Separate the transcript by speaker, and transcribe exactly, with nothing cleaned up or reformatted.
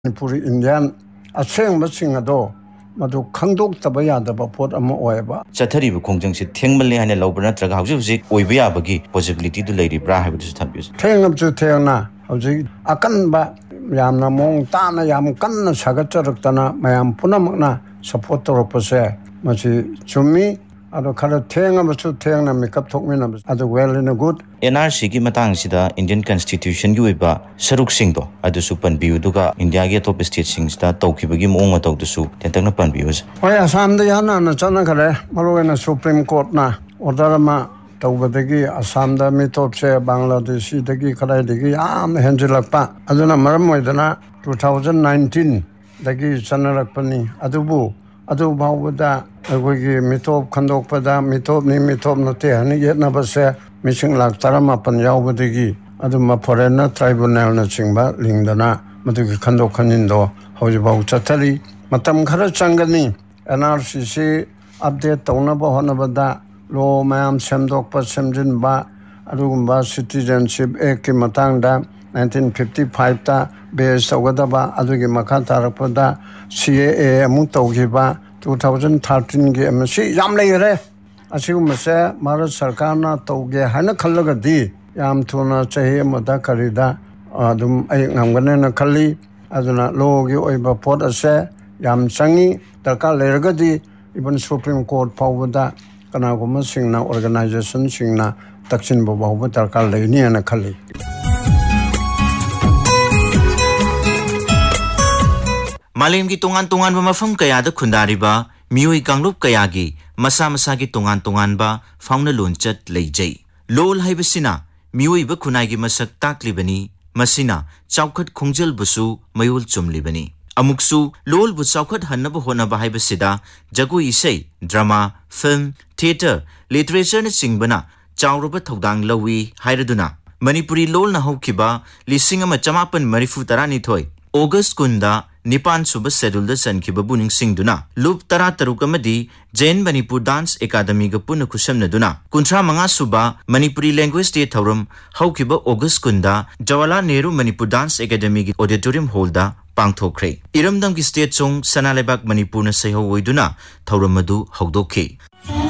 Speaker 1: Manipuri Indian aseng basing ado madu khangdok taba yadaba pot ama oeba
Speaker 2: chathari bu khongjang si thengmale hane lobra natraga hauji hauji oiba yabagi possibility du leiri bra haibu du thabis
Speaker 1: thengam chu thengna hauji akan ba yamna mong tana yam kanna sagacharuktana mayam punamakna support toropose machi chumi ado khara thengam chu thengna makeup thokmina ado well in a good
Speaker 2: N R C ki matang sida Indian Constitution gi oiba saruk sing do adu su panbiu duga India ge top state sing sta tawkhibagi mong ataw du su tentangna panbiu
Speaker 1: hoy Assam da yana na chana khare marwena Supreme Court na order ma tawbadagi Assam da mi top se Bangladesh dagi kharai dagi am henjilakpa aduna maram moidana twenty nineteen dagi chanalakpani adubu adu bawda agogi mitop khandokpada mitop ni mitop nate hani yetna base missing lak tarama pan yawbadagi aduma foreigner tribunal na chingba lingdana madugi khandok khanindo haujibaw chathali matam khara changani N R C C update tawnaba honabada law mayam semdokpa semjinba adugumba citizenship act ki matangda nineteen fifty-five ta base tawgadaba adugi makha tarakpada C A A amu tawgiba twenty thirteen ge amsi yam leire asigumase Bharat Sarkar na tawge hana khallagadi yam thuna chahi amada karida adum ai ngamgane na khalli aduna law gi oiba pot ase yam changi darkar leragadi even Supreme Court pawda kana goma singna organization singna taksin bo bawba darkar leini na khalli
Speaker 2: Malim ki tungan tungan ba mafam kaya da khundari ba mioi kanglup kaya gi masa masa ki tungan tungan ba fauna lonchat leijai lol haibasina mioi ba khunai gi masak taklibani masina chawkhat khongjal busu mayul chumlibani amuksu lol bu chawkhat hannaba honaba haibasida jagoi isai drama film theater literature na singbana chawruba thodang lawi hairaduna Manipuri lol na hokhiba lising ama chamapan marifu tarani thoi August kunda Nipan suba schedule da sankiba buning singduna loop tara tarukamadi Jain Manipur Dance Academy ga puna kusamna duna kuntra manga suba Manipuri language day thorum haukiba August kunda Jawaharlal Nehru Manipur Dance Academy gi auditorium hall da pangthokre iramdam gi state song Sanalebak Manipur na sayo oiduna thorum madu hawdokhe